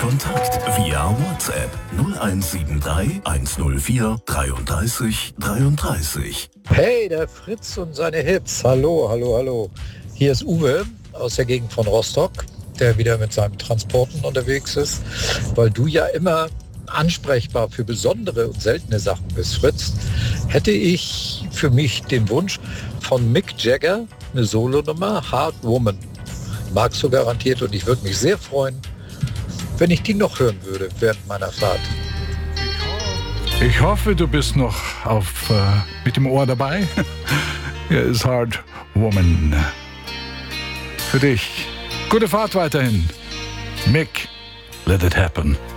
Kontakt via WhatsApp 0173 104 33 33. Hey, der Fritz und seine Hits. Hallo, hallo, hallo. Hier ist Uwe aus der Gegend von Rostock, der wieder mit seinen Transporten unterwegs ist, weil du ja immer ansprechbar für besondere und seltene Sachen bist, Fritz, hätte ich für mich den Wunsch von Mick Jagger, eine Solonummer, Hard Woman. Magst du garantiert, und ich würde mich sehr freuen, wenn ich die noch hören würde während meiner Fahrt. Ich hoffe, du bist noch mit dem Ohr dabei. Hier ist Hard Woman. Für dich. Gute Fahrt weiterhin. Mick, let it happen.